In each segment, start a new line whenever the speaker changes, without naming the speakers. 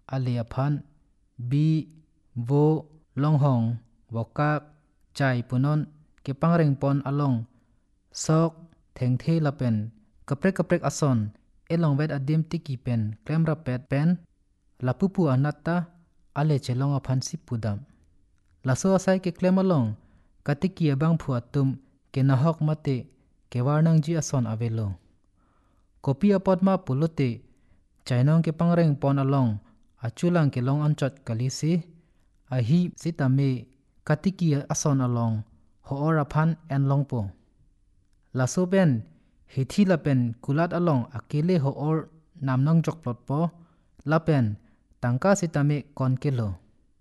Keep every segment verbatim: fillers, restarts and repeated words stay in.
alia phan bi vo longhong wokak chai punon ke pangreng pon along sok thengthe lapen kaprek kaprek ason elong vet adim tiki pen klemra pet pen lapupu anatta ale chelong aphan sipudam laso asai ke klemalong katiki abang phu atum ke nahok mate ke warnang ji ason avelo kopi apotma pulote chainong ke pangreng pon along achulang ke long anchot kalisi ahi sitame katiki ason along hoor aphan en longpo laso ben hithi lapen kulat along akele hoor namnang jok plotpo lapen tangka sitame konkelo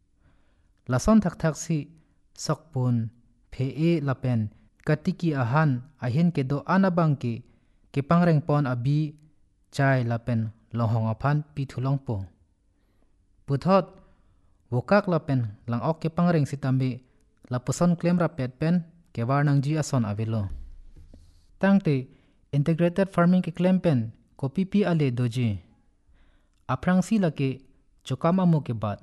lason thak thak si sokpun phe e lapen katiki ahan ahin ke do anabang ki ke pangreng pon abi chai lapen lohong aphan pi thulongpo puthot wokak lapen langok ke pangreng sitame lapuson klemra pet pen ke warnang ji ason avelo tangte integrated farming ke klempen kopi pi ale doji aprang si lake chokama mo ke bat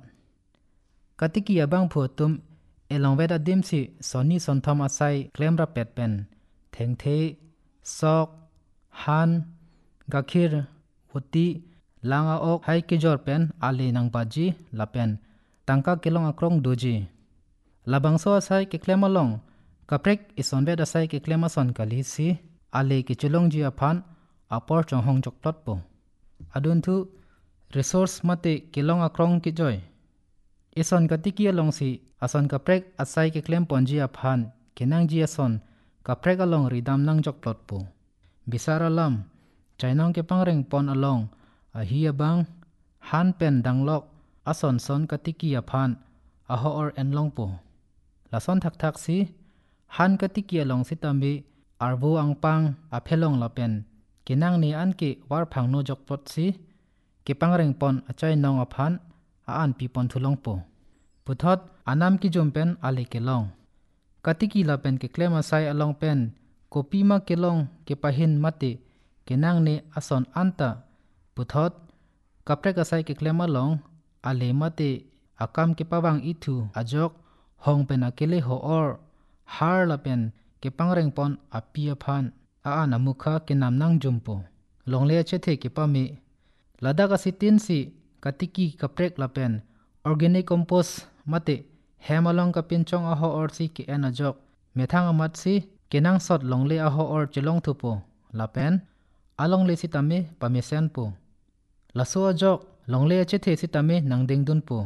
katiki abang photum elong veda dim si soni sontham asai klemra pet pen thengthe sok han gakhir huti langa ok hai ke jor pen ale nang baji lapen tangka kelong akrong doji labangso asai ke klemalong kaprek ison veda asai ke klemason kali si ale ke chulong ji aphan apor chong hong jok plot po adun thu resource mate kelong akrong ki joy ison katiki along si ason kaprek asai ke klem ponji aphan kenang ji ason kaprek along ridam nang jok plot po bisaralam chainong ke pangreng pon along ahi abang han pen danglok ason son katiki aphan aho or enlong po lason thak thak si han katiki along sitambi arbo angpang aphelong lapen kenang ni an ke war phang no jok plot si ke pangreng pon achai nong aphan a an pi pon thulong po puthot anam ki jompen ale kelong katiki lapen ke klema sai along pen kopi ma kelong ke pahin mate kenang ne ason anta puthot kaprek asai ke klema long ale mate akam ke pawang ithu ajok hong pen akele ho or har lapen ke pangreng pon apia phan a an amukha ke namnang jumpo longle chethe ke pame ladaka sitin si katiki kaprek lapen organic compost mate hemalong ka pinchong aho or si ke enajok methang amat si kenang sot longle aho or chelong thupo lapen along le sitame pamesen po laso ajok longle chethe sitame nangding dun po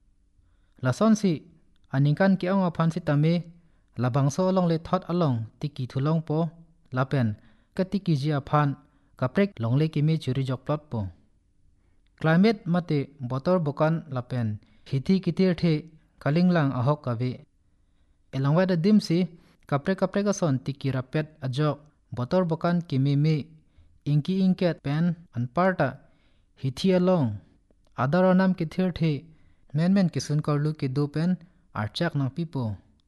lason si aningkan ke ong aphan sitame labangso along le thot along tiki thulong po lapen katiki ji aphan kaprek longle ki me churi jok plot po climate mate botor bokan lapen hithi kitir the kalinglang ahok kave elongwa da dimsi kaprek kaprek ason tiki rapet ajok botor bokan ki me me inki inket pen anparta hithi along adaranam kithir the men men kisun korlu ki do pen archak nang pipo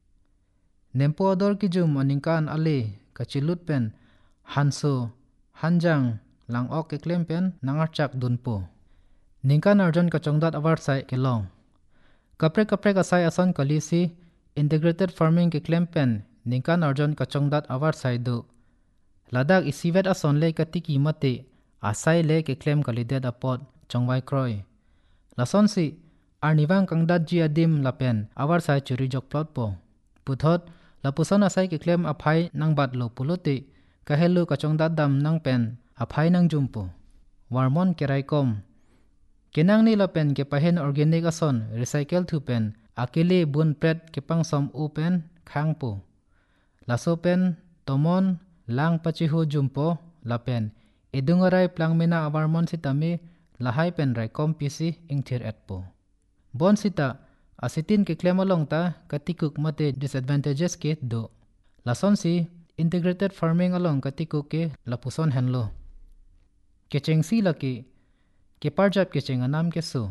nempo ador ki jum aningkan ale kachilut pen hanso hanjang lang ok ke klem pen nangarchak dunpo ningkan arjon kachongdat awar sai kelong kaprek kaprek asai ason kalisi integrated farming ke klem pen ningkan arjon kachongdat awar sai do ladak isivet ason le katiki mate asai le ke klem kalidet apot chongwai kroi lason si arniwang kangdat ji adim lapen awar sai churi jok plot po puthot lapuson asai ke klem aphai nang bat lo pulote kahelu kachongdat dam nang pen aphai nang jumpo warmon keraikom kenang ni lapen ke pahen organic ason recycle thu pen akele bun pret ke pangsom u pen khangpo laso pen tomon lang pachiho jumpo lapen edungarai plangmena awarmon sitame lahai pen raikom pisi ingthir etpo bon sita asitin ke klemalong ta katikuk mate disadvantages ke do lason si integrated farming along katikuk ke lapuson henlo kechengsi laki ke parjap kecheng anam ke su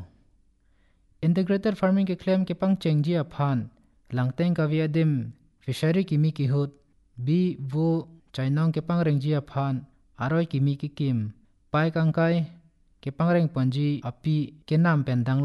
integrated farming ke claim ke pang chengji aphan langteng kaviadim fishery kimi ki hut bi vu chainong ke pang rengji aphan aroi kimi ki kim pai kangkai ke pangreng ponji api ke nam pendang